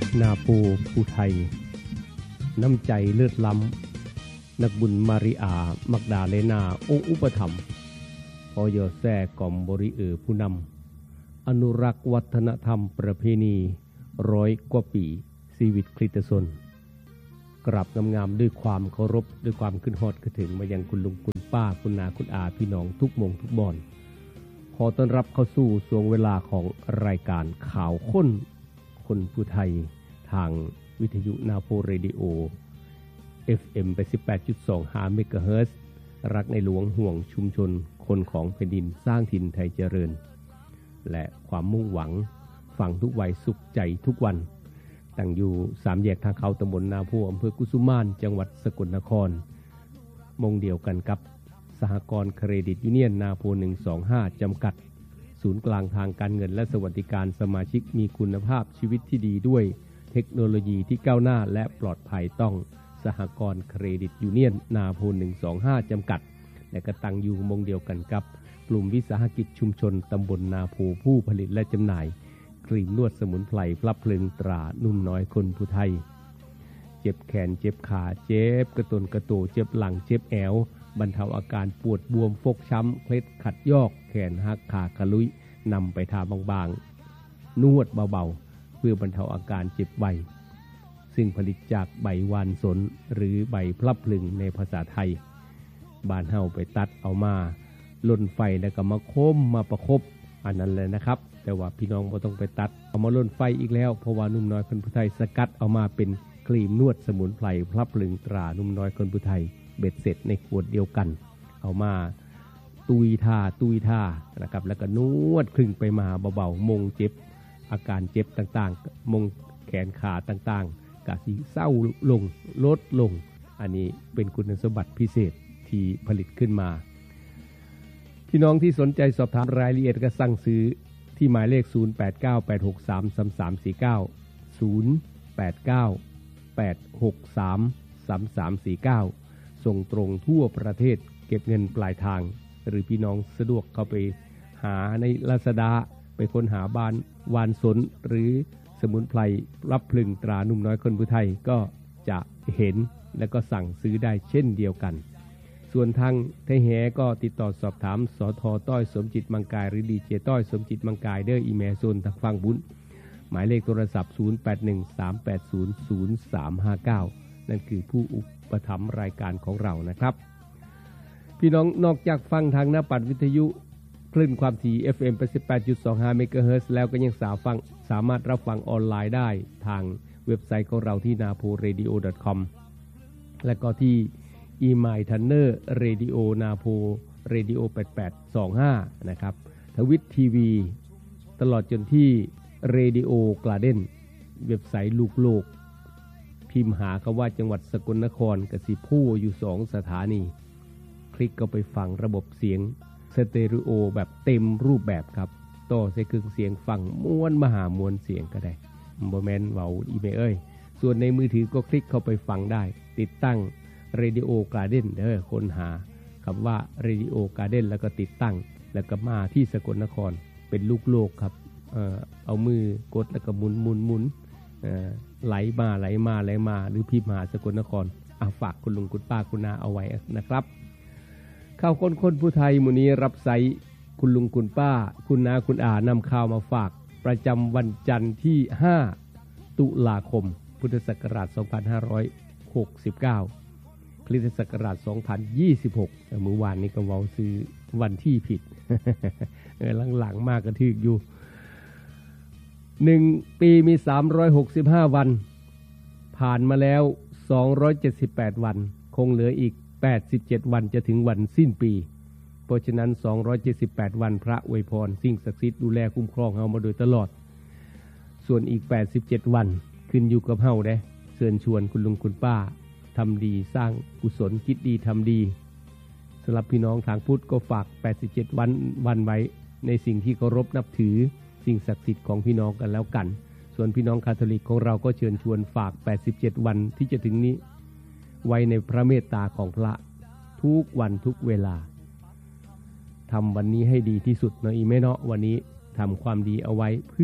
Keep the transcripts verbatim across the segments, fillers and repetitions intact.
นาโปผู้ไทยน้ำใจเลือดล้ำนักบุญมาริอามักดาเลนาองค์อุปถัมภ์พอยอแซ่กอมบริเออผู้นำอนุรักษ์วัฒนธรรมประเพณีร้อยกว่าปีชีวิตคริสตชนกราบงามๆด้วยความเคารพด้วยความขึ้นฮอดขึ้นถึงมายังคุณลุงคุณป้าคุณนาคุณอาพี่น้องทุกหม่องทุกบ่อนขอต้อนรับเข้าสู่ช่วงเวลาของรายการข่าวค้นคนผู้ไทยทางวิทยุนาโพเรดิโอ เอฟ เอ็ม แปดสิบแปดจุดสอง เมกะเฮิรตซ์รักในหลวงห่วงชุมชนคนของแผ่นดินสร้างถิ่นไทยเจริญและความมุ่งหวังฝังทุกวัยสุขใจทุกวันตั้งอยู่สามแยกทางเขาตำบลนาโพอำเภอกุสุมานจังหวัดสกลนครมงเดียวกันกับสหกรณ์เครดิตยูเนียนนาโพหนึ่งสองห้าจำกัดศูนย์กลางทางการเงินและสวัสดิการสมาชิกมีคุณภาพชีวิตที่ดีด้วยเทคโนโลยีที่ก้าวหน้าและปลอดภัยต้องสหกรณ์เครดิตยูเนียนนาโพหนึ่งสองห้าจำกัดและก็ตั้งอยู่มงเดียวกันกับกลุ่มวิสาหกิจชุมชนตำบลนาโพผู้ผลิตและจำหน่ายครีมนวดสมุนไพรพลับเพลิงตรานุ่มน้อยคนผู้ไทยเจ็บแขนเจ็บขาเจ็บกระตุนกระโตเจ็บหลังเจ็บแอวบรรเทาอาการปวดบวมฟกช้ำเคล็ดขัดยอกแขนหักขากระลุยนำไปทาบางๆนวดเบาๆเพื่อบรรเทาอาการเจ็บไวซึ่งผลิตจากใบวานสนหรือใบพลับเพลิงในภาษาไทยบ้านเฮาไปตัดเอามาลนไฟแล้วก็มาโค้มมาประคบอันนั้นเลยนะครับแต่ว่าพี่น้องบ่ต้องไปตัดเอามาลนไฟอีกแล้วเพราะว่านุ่มน้อยคนผู้ไทยสกัดเอามาเป็นครีมนวดสมุนไพรพลับเพลิงตรานุ่มน้อยคนผู้ไทยเบ็ดเสร็จในขวดเดียวกันเอามาตุยท่าตุยท่านะครับแล้วก็นวดคลึงไปมาเบาๆมงเจ็บอาการเจ็บต่างๆมงแขนขาต่างๆกะสิเศร้าลงลดลงอันนี้เป็นคุณสมบัติพิเศษที่ผลิตขึ้นมาพี่น้องที่สนใจสอบถามรายละเอียดก็สั่งซื้อที่หมายเลขศูนย์ แปด เก้า แปด หก สาม สาม สาม สี่ เก้า ศูนย์ แปด เก้า แปด หก สาม สาม สาม สี่ เก้าส่งตรงทั่วประเทศเก็บเงินปลายทางหรือพี่น้องสะดวกเข้าไปหาใน Lazada ไปค้นหาบ้านวานสนหรือสมุนไพรรับพลึงตรานุ่มน้อยคนผู้ไทยก็จะเห็นและก็สั่งซื้อได้เช่นเดียวกันส่วนทางไทยแหก็ติดต่อสอบถามสทต้อยสมจิตมังกายหรือดีเจต้อยสมจิตมังกายเด้ออีเมลโซนทางฟังบุญหมายเลขโทรศัพท์ศูนย์ แปด หนึ่ง สาม แปด ศูนย์ ศูนย์ สาม ห้า เก้านั่นคือผู้อุปถัมภ์รายการของเรานะครับพี่น้องนอกจากฟังทางหน้าปัดวิทยุคลื่นความถี่ เอฟ เอ็ม แปดสิบแปดจุดสอง เมกะเฮิรตซ์แล้วก็ยังสามารถฟังสามารถรับฟังออนไลน์ได้ทางเว็บไซต์ของเราที่ นาโพเรดิโอ ดอท คอม และก็ที่อีไมล์ทันเนอร์เรดิโอนาโพเรดิโอแปดแปดสองห้านะครับทวิตทีวีตลอดจนที่เรดิโอกลาเด้นเว็บไซต์ลูกโลกพิมพ์หาคำว่าจังหวัดสกลนครกสิพูอยู่สองสถานีคลิกเข้าไปฟังระบบเสียงสเตอริโอแบบเต็มรูปแบบครับต่อใส่เครื่องเสียงฟังม้วนมหามวลเสียงก็ได้บ่แม่นเว้าอีเมลเอ้ยส่วนในมือถือก็คลิกเข้าไปฟังได้ติดตั้งRadio Garden เด้อค้นหาคำว่า Radio Garden แล้วก็ติดตั้งแล้วก็มาที่สกลนครเป็นลูกโลกครับ เอ่อเอามือกดแล้วก็หมุนหมุนหมุนเอ่อไหลมาไหลมาไหลมาหรือพิมพ์หาสกลนครอ่ะฝากคุณลุงคุณป้าคุณนาเอาไว้นะครับข่าวคนคนผู้ไทยมื้อนี้รับใช้คุณลุงคุณป้าคุณนาคุณอานำข่าวมาฝากประจำวันจันทร์ที่ห้าตุลาคมพุทธศักราชสองพันห้าร้อยหกสิบเก้าคริสตศักราชสองพันยี่สิบหกเมื่อวานนี้ก็เว้าซื้อวันที่ผิด เออหลังๆมากกระทึกอยู่หนึ่งปีมีสามร้อยหกสิบห้าวันผ่านมาแล้วสองร้อยเจ็ดสิบแปดวันคงเหลืออีกแปดสิบเจ็ดวันจะถึงวันสิ้นปีเพราะฉะนั้นสองร้อยเจ็ดสิบแปดวันพระอวยพรสิ่งศักดิ์สิทธิ์ดูแลคุ้มครองเฮามาโดยตลอดส่วนอีกแปดสิบเจ็ดวันขึ้นอยู่กับเฮาเด้เชิญชวนคุณลุงคุณป้าทำดีสร้างกุศลคิดดีทำดีสำหรับพี่น้องทางพุทธก็ฝากแปดสิบเจ็ดวันวันไว้ในสิ่งที่เคารพนับถือสิ่งศักดิ์สิทธิ์ของพี่น้องกันแล้วกันส่วนพี่น้องคาทอลิกของเราก็เชิญชวนฝากแปดสิบเจ็ดวันที่จะถึงนี้ไว้ในพระเมตตาของพระทุกวันทุกเวลาทำวันนี้ให้ดีที่สุดเนาะอีแม่เนาะวันนี้ทำความดีเอาไว้เพื่อ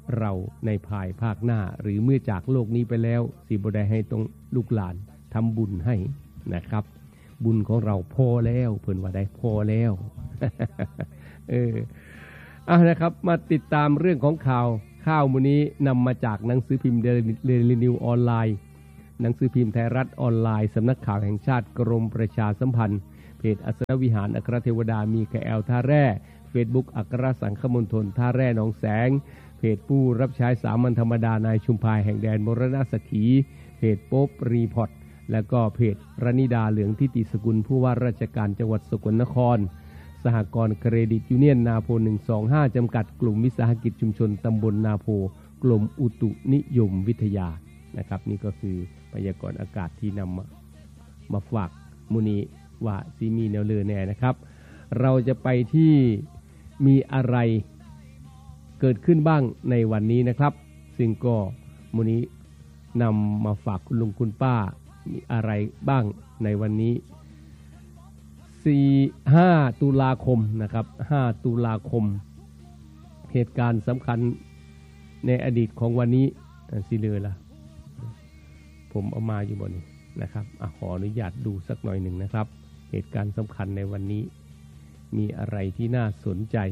เราในภายภาคหน้าหรือเมื่อจากโลกนี้ไปแล้วสิบ่ได้ให้ต้องลูกหลานทำบุญให้นะครับบุญของเราพอแล้วเพิ่นว่าได้พอแล้ว เอออ่ะนะครับมาติดตามเรื่องของข่าวข้าวมื้อนี้นำมาจากหนังสือพิมพ์เดลินิวออนไลน์หนังสือพิมพ์ไทยรัฐออนไลน์สำนักข่าวแห่งชาติกรมประชาสัมพันธ์เพจอัสรวิหารอัครเทวดามีแคแอลท่าแร่เฟซบุ๊กอัครสังฆมณฑลท่าแร่หนองแสงเพจผู้รับใช้สามัญธรรมดานายชุมพายแห่งแดนมรณะสขีเพจโป๊ปรีพอร์ตและก็เพจรณิดาเหลืองทิติสกุลผู้ว่าราชการจังหวัดสกลนครสหกรณ์เครดิตยูเนียนนาโพหนึ่งสองห้าจำกัดกลุ่มวิสาหกิจชุมชนตำบลนาโพกรมอุตุนิยมวิทยานะครับนี่ก็คือพยากรณ์อากาศที่นำมามาฝากมุนีว่าซีมีแนวเลือแน่นะครับเราจะไปที่มีอะไรเกิดขึ้นบ้างในวันนี้นะครับซึ่งก็มุนีนำมาฝากคุณลุงคุณป้ามีอะไรบ้างในวันนี้สี่ ห้าตุลาคมนะครับห้าตุลาคมเหตุการณ์สำคัญในอดีตของวันนี้สิเลยล่ะผมเอามาอยู่บนนี้นะครับอขออนุญาตดูสักหน่อยหนึ่งนะครับเหตุการณ์สำคัญในวันนี้มีอะไรที่น่าสนใจ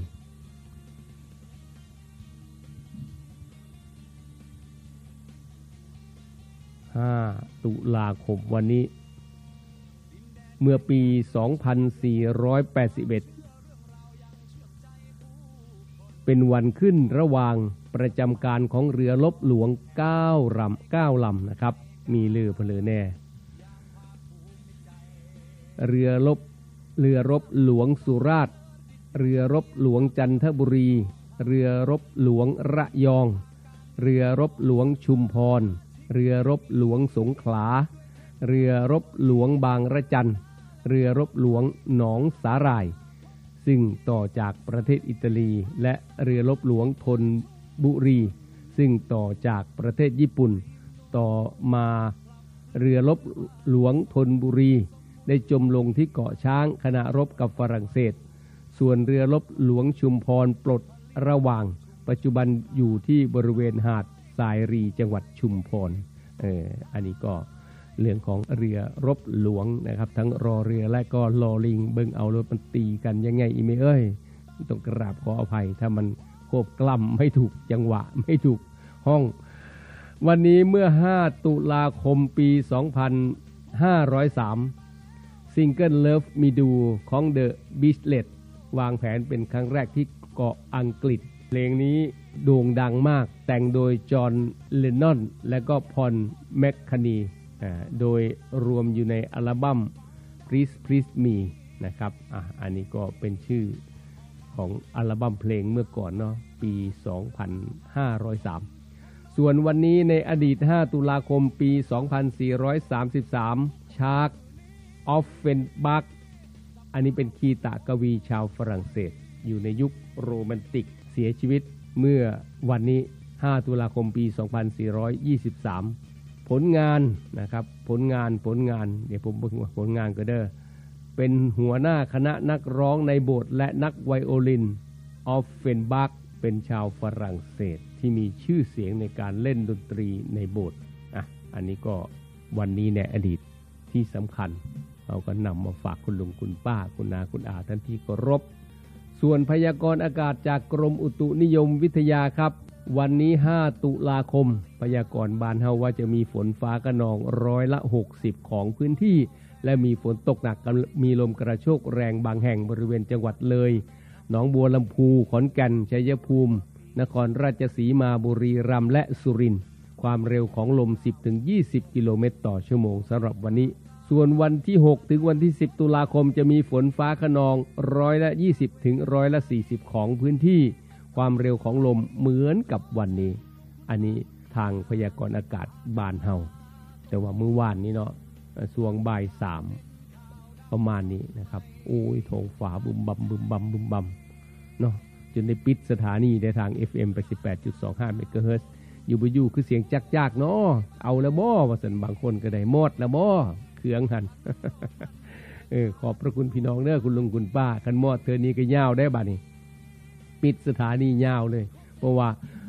ห้าตุลาคมวันนี้เมื่อปีสองพันสี่ร้อยแปดสิบเอ็ดเป็นวันขึ้นระหว่างประจำการของเรือรบหลวงเก้าลำเก้าลำนะครับมีเรือเพลอแน่เรือรบเรือรบหลวงสุราษฎร์เรือรบหลวงจันทบุรีเรือรบหลวงระยองเรือรบหลวงชุมพรเรือรบหลวงสงขลาเรือรบหลวงบางระจันเรือรบหลวงหนองสาหร่ายซึ่งต่อจากประเทศอิตาลีและเรือรบหลวงธนบุรีซึ่งต่อจากประเทศญี่ปุ่นต่อมาเรือรบหลวงธนบุรีได้จมลงที่เกาะช้างขณะรบกับฝรั่งเศสส่วนเรือรบหลวงชุมพรปลดระหว่างปัจจุบันอยู่ที่บริเวณหาดทรายรีจังหวัดชุมพรเอออันนี้ก็เรื่องของเรือรบหลวงนะครับทั้งรอเรือและก็ลอลิงเบิ่งเอารถมันตีกันยังไงอีเมเอ้ยต้องกราบขออภัยถ้ามันควบกล้ำไม่ถูกจังหวะไม่ถูกห้องวันนี้เมื่อห้าตุลาคมปีสองพันห้าร้อยสามซิงเกิล Love Me Do ของ The Beatles วางแผนเป็นครั้งแรกที่เกาะอังกฤษเพลงนี้โด่งดังมากแต่งโดยจอห์น เลนนอนและก็พอล แมคคาร์ทนีย์โดยรวมอยู่ในอัลบั้ม Please Please Me นะครับอ่ะอันนี้ก็เป็นชื่อของอัลบั้มเพลงเมื่อก่อนเนาะปีสองพันห้าร้อยสามส่วนวันนี้ในอดีตห้าตุลาคมปีสองพันสี่ร้อยสามสิบสามชาร์กออฟเฟนบัคอันนี้เป็นคีตกวีชาวฝรั่งเศสอยู่ในยุคโรแมนติกเสียชีวิตเมื่อวันนี้ห้าตุลาคมปีสองพันสี่ร้อยยี่สิบสามผลงานนะครับผลงานผลงานเดี๋ยวผมบอกว่าผลงานก็เด้อเป็นหัวหน้าคณะนักร้องในโบสถ์และนักไวโอลินออฟเฟนบัคเป็นชาวฝรั่งเศสที่มีชื่อเสียงในการเล่นดนตรีในโบสถ์อ่ะอันนี้ก็วันนี้ในอดีตที่สำคัญเราก็นำมาฝากคุณลุงคุณป้าคุณนาคุณอาท่านที่เคารพส่วนพยากรณ์อากาศจากกรมอุตุนิยมวิทยาครับวันนี้ห้าตุลาคมพยากรณ์บ้านเฮาว่าจะมีฝนฟ้าคะนองร้อยละหกสิบของพื้นที่และมีฝนตกหนักมีลมกระโชกแรงบางแห่งบริเวณจังหวัดเลยหนองบัวลำพูขอนแก่นชัยภูมินครราชสีมาบุรีรัมย์และสุรินทร์ความเร็วของลม สิบถึงยี่สิบ กิโลเมตรต่อชั่วโมงสำหรับวันนี้ส่วนวันที่หกถึงวันที่สิบตุลาคมจะมีฝนฟ้าคะนองร้อยละยี่สิบถึงร้อยละสี่สิบของพื้นที่ความเร็วของลมเหมือนกับวันนี้อันนี้ทางพยากรณ์อากาศบ้านเฮาแต่ว่าเมื่อวานนี้เนาะช่วงบ่ายสามประมาณนี้นะครับโอ้ยท้องฟ้าบึมบัมบึมบัมบึมบัมเนาะจนได้ปิดสถานีในทาง เอฟ เอ็ม แปดสิบแปดจุดสองห้า เมกะเฮิรตซ์อยู่บ่อยู่คือเสียงจักจักเนาะเอาละบ่ว่าซั่นบางคนก็ได้หมดละบ่เครื่องหั่น เออขอบพระคุณพี่น้องเด้อคุณลุงคุณป้าคันหมดเทื่อนี้ก็ยาวได้บัดนี้ปิดสถานียาวเลยเพราะว่า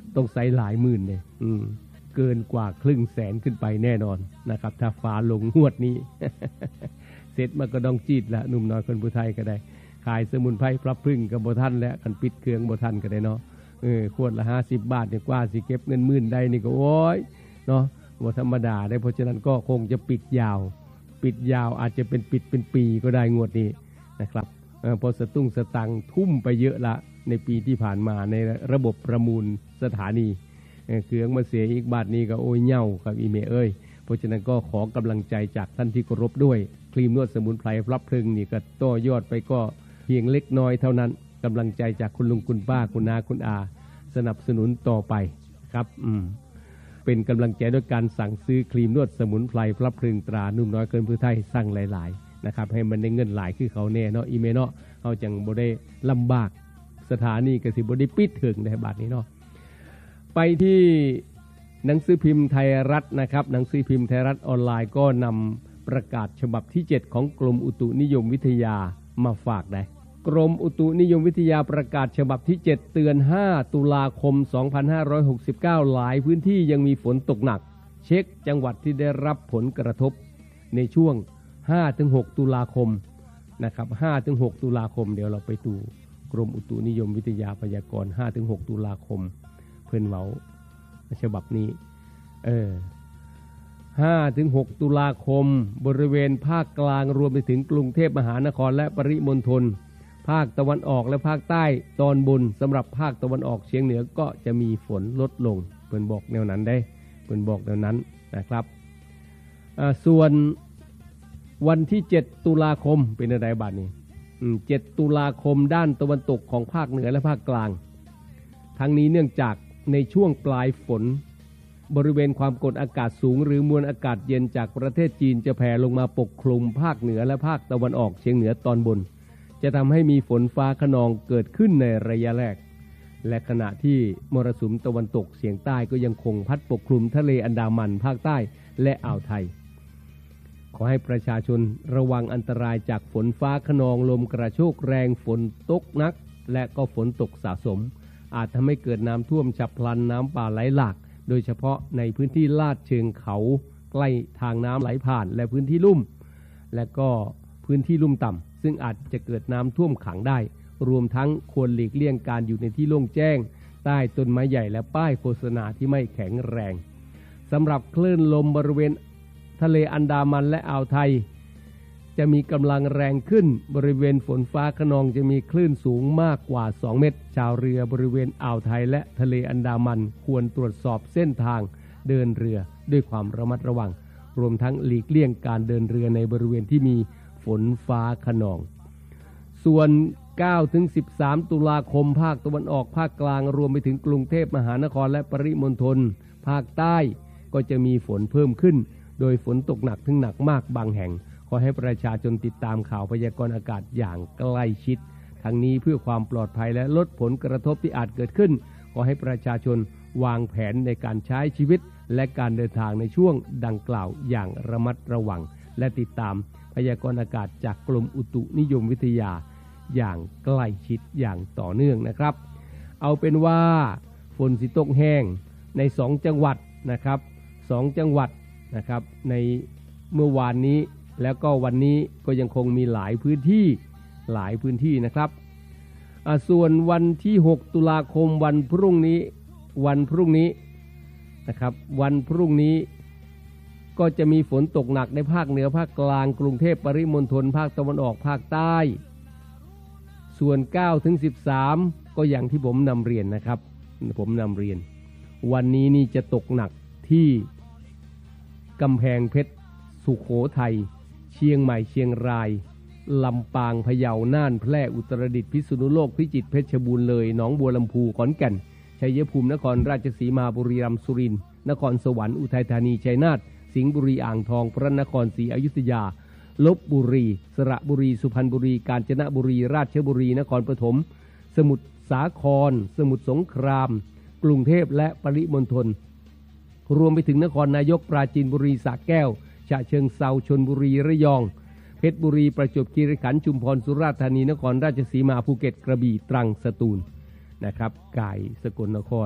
ต้องใส่หลายหมื่นเลยอืมเกินกว่าครึ่งแสนขึ้นไปแน่นอนนะครับถ้าฟ้าลงงวดนี้ เสร็จมันก็ต้องจีดละหนุ่มน้อยคนผู้ไทยก็ได้ขายสมุนไพรปรับพึ่งกับบ่ทันแล้วกันปิดเครื่องบ่ทันก็ได้เนาะเออขวดละห้าสิบบาทเนี่ยกว่าสิเก็บเงินหมื่นได้นี่ก็โอ้ยเนาะบ่ธรรมดาได้เพราะฉะนั้นก็คงจะปิดยาวปิดยาวอาจจะเป็นปิดเป็นปีก็ได้งวดนี้นะครับเออพอสตุ้งสตังทุ่มไปเยอะละในปีที่ผ่านมาในระบบประมูลสถานีเครื่องมาเสียอีกบาทนี้ก็โอ้ยเหย่าครับอีเมเอ้ยเพราะฉะนั้นก็ขอกำลังใจจากท่านที่เคารพด้วยครีมนวดสมุนไพรพลับพลึงนี่ก็ต่อยอดไปก็เพียงเล็กน้อยเท่านั้นกำลังใจจากคุณลุงคุณป้าคุณนาคุณอาสนับสนุนต่อไปครับอืมเป็นกำลังใจด้วยการสั่งซื้อครีมนวดสมุนไพรพลับพลึงตรานุ่มน้อยเกินพื้นไทยสั่งหลายๆนะครับให้มันได้เงินหลายคือเขาแน่เนาะอีเมเนาะเขาจังบ่ได้ลำบากสถานีก็สิบ่ได้ปิดถึงในบาทนี้เนาะไปที่หนังสือพิมพ์ไทยรัฐนะครับหนังสือพิมพ์ไทยรัฐออนไลน์ก็นำประกาศฉบับที่เจ็ดของกรมอุตุนิยมวิทยามาฝากได้กรมอุตุนิยมวิทยาประกาศฉบับที่เจ็ดเตือนห้าตุลาคมสองพันห้าร้อยหกสิบเก้าหลายพื้นที่ยังมีฝนตกหนักเช็คจังหวัดที่ได้รับผลกระทบในช่วง ห้าถึงหก ตุลาคมนะครับ ห้าถึงหก ตุลาคมเดี๋ยวเราไปดูกรมอุตุนิยมวิทยาพยากรณ์ ห้าถึงหก ตุลาคมเพิ่นเว้าฉบับนี้เออห้าถึงหก ตุลาคมบริเวณภาคกลางรวมไปถึงกรุงเทพมหานครและปริมณฑลภาคตะวันออกและภาคใต้ตอนบนสำหรับภาคตะวันออกเฉียงเหนือก็จะมีฝนลดลงเพิ่นบอกแนวนั้นได้เพิ่นบอกแนวนั้นนะครับส่วนวันที่เจ็ดตุลาคมเป็นอะไรบาดนี้เจ็ดตุลาคมด้านตะวันตกของภาคเหนือและภาคกลางทั้งนี้เนื่องจากในช่วงปลายฝนบริเวณความกดอากาศสูงหรือมวลอากาศเย็นจากประเทศจีนจะแผ่ลงมาปกคลุมภาคเหนือและภาคตะวันออกเฉียงเหนือตอนบนจะทำให้มีฝนฟ้าคะนองเกิดขึ้นในระยะแรกและขณะที่มรสุมตะวันตกเฉียงใต้ก็ยังคงพัดปกคลุมทะเลอันดามันภาคใต้และอ่าวไทยขอให้ประชาชนระวังอันตรายจากฝนฟ้าคะนองลมกระโชกแรงฝนตกหนักและก็ฝนตกสะสมอาจทำให้เกิดน้ำท่วมฉับพลันน้ำป่าไหลหลากโดยเฉพาะในพื้นที่ลาดเชิงเขาใกล้ทางน้ำไหลผ่านและพื้นที่ลุ่มและก็พื้นที่ลุ่มต่ำซึ่งอาจจะเกิดน้ำท่วมขังได้รวมทั้งควรหลีกเลี่ยงการอยู่ในที่โล่งแจ้งใต้ต้นไม้ใหญ่และป้ายโฆษณาที่ไม่แข็งแรงสำหรับคลื่นลมบริเวณทะเลอันดามันและอ่าวไทยจะมีกำลังแรงขึ้นบริเวณฝนฟ้าคะนองจะมีคลื่นสูงมากกว่าสองเมตรชาวเรือบริเวณอ่าวไทยและทะเลอันดามันควรตรวจสอบเส้นทางเดินเรือด้วยความระมัดระวังรวมทั้งหลีกเลี่ยงการเดินเรือในบริเวณที่มีฝนฟ้าคะนองส่วน เก้าถึงสิบสาม ตุลาคมภาคตะวันออกภาคกลางรวมไปถึงกรุงเทพมหานครและปริมณฑลภาคใต้ก็จะมีฝนเพิ่มขึ้นโดยฝนตกหนักถึงหนักมากบางแห่งขอให้ประชาชนติดตามข่าวพยากรณ์อากาศอย่างใกล้ชิดทั้งนี้เพื่อความปลอดภัยและลดผลกระทบที่อาจเกิดขึ้นขอให้ประชาชนวางแผนในการใช้ชีวิตและการเดินทางในช่วงดังกล่าวอย่างระมัดระวังและติดตามพยากรณ์อากาศจากกรมอุตุนิยมวิทยาอย่างใกล้ชิดอย่างต่อเนื่องนะครับเอาเป็นว่าฝนสิตกแห้งในสองจังหวัดนะครับสองจังหวัดนะครับในเมื่อวานนี้แล้วก็วันนี้ก็ยังคงมีหลายพื้นที่หลายพื้นที่นะครับส่วนวันที่หกตุลาคมวันพรุ่งนี้วันพรุ่งนี้นะครับวันพรุ่งนี้ก็จะมีฝนตกหนักในภาคเหนือภาคกลางกรุงเทพปริมณฑลภาคตะวันออกภาคใต้ส่วน เก้าถึงสิบสาม ก็อย่างที่ผมนำเรียนนะครับผมนำเรียนวันนี้นี่จะตกหนักที่กำแพงเพชรสุโขทัยเชียงใหม่เชียงรายลำปางพะเยาน่านแพร่อุตรดิตถ์พิษณุโลกพิจิตรเพชรบูรณ์เลยหนองบัวลำพูขอนแก่นชัยภูมินครราชสีมาบุรีรัมย์สุรินทร์นครสวรรค์อุทัยธานีชัยนาทสิงห์บุรีอ่างทองพระนครศรีอยุธยาลพบุรีสระบุรีสุพรรณบุรีกาญจนบุรีราชบุรีนครปฐมสมุทรสาครสมุทรสงครามกรุงเทพและปริมณฑลรวมไปถึงนครนายกปราจีนบุรีสระแก้วฉะเชิงเทราชลบุรีระยองเพชรบุรีประจวบคีรีขันธ์ชุมพรสุราษฎร์ธานีนครราชสีมาภูเก็ตกระบี่ตรังสตูลนะครับกายสกลนคร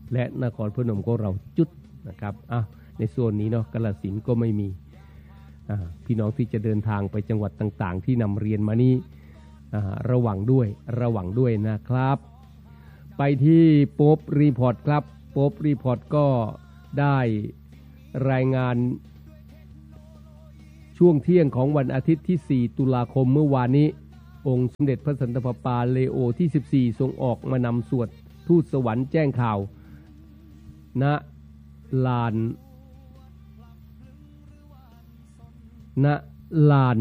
และนครพนมของเราจุดนะครับอ่ะในส่วนนี้เนาะกาฬสินธุ์ก็ไม่มีพี่น้องที่จะเดินทางไปจังหวัดต่างๆที่นำเรียนมานี้ระวังด้วยระวังด้วยนะครับไปที่โป๊ปรีพอร์ตครับโป๊ปรีพอร์ตก็ได้รายงานช่วงเที่ยงของวันอาทิตย์ที่สี่ตุลาคมเมื่อวานนี้องค์สมเด็จพระสันตะปาปาเลโอที่สิบสี่ทรงออกมานำสวดทูตสวรรค์แจ้งข่าวณลานณลาน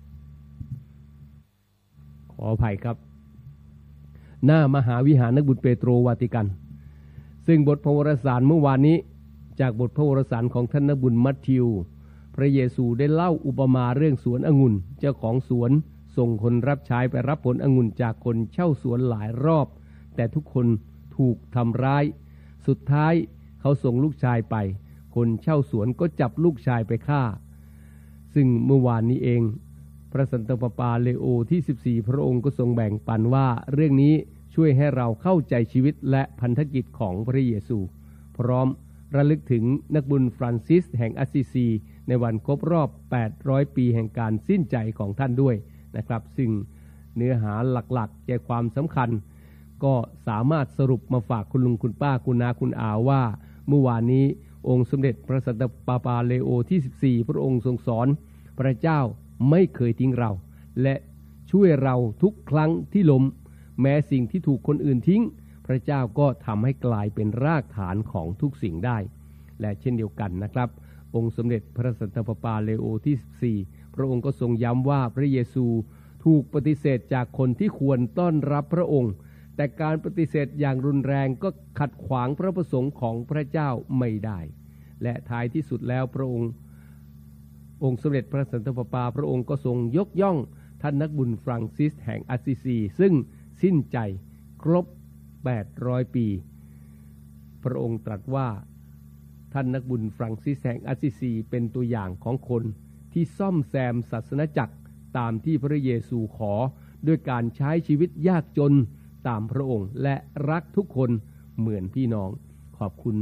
ขออภัยครับหน้ามหาวิหารนักบุญเปโตรวาติกันซึ่งบทพระวรสารเมื่อวานนี้จากบทพระวรสารของท่านนักบุญมัทธิวพระเยซูได้เล่าอุปมาเรื่องสวนองุ่นเจ้าของสวนส่งคนรับใช้ไปรับผลองุ่นจากคนเช่าสวนหลายรอบแต่ทุกคนถูกทำร้ายสุดท้ายเขาส่งลูกชายไปคนเช่าสวนก็จับลูกชายไปฆ่าซึ่งเมื่อวานนี้เองพระสันตะปาปาเลโอที่สิบสี่พระองค์ก็ทรงแบ่งปันว่าเรื่องนี้ช่วยให้เราเข้าใจชีวิตและพันธกิจของพระเยซูพร้อมระลึกถึงนักบุญฟรานซิสแห่งอาสซิซีในวันครบรอบแปดร้อยปีแห่งการสิ้นใจของท่านด้วยนะครับซึ่งเนื้อหาหลักๆใจความสำคัญก็สามารถสรุปมาฝากคุณลุงคุณป้าคุณนาคุณอาว่าเมื่อวานนี้องค์สมเด็จพระสันตะปาปาเลโอที่สิบสี่พระองค์ทรงสอนพระเจ้าไม่เคยทิ้งเราและช่วยเราทุกครั้งที่ล้มแม้สิ่งที่ถูกคนอื่นทิ้งพระเจ้าก็ทำให้กลายเป็นรากฐานของทุกสิ่งได้และเช่นเดียวกันนะครับองค์สมเด็จพระสันตะปาปาเลโอที่สิบสี่พระองค์ก็ทรงย้ำว่าพระเยซูถูกปฏิเสธจากคนที่ควรต้อนรับพระองค์แต่การปฏิเสธอย่างรุนแรงก็ขัดขวางพระประสงค์ของพระเจ้าไม่ได้และท้ายที่สุดแล้วพระองค์องค์สมเด็จพระสันตะปาปาพระองค์ก็ทรงยกย่องท่านนักบุญฟรังซิสแห่งอาสซิซีซึ่งสิ้นใจครบแปดร้อยปีพระองค์ตรัสว่าท่านนักบุญฟรังซิสแห่งอาสซิซีเป็นตัวอย่างของคนที่ซ่อมแซมศาสนจักรตามที่พระเยซูขอด้วยการใช้ชีวิตยากจนตามพระองค์และรักทุกคนเหมือนพี่น้องขอบคุณ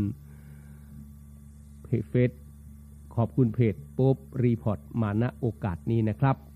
เพจเฟซขอบคุณเพจโป๊ปรีพอร์ตมาณโอกาสนี้นะครับ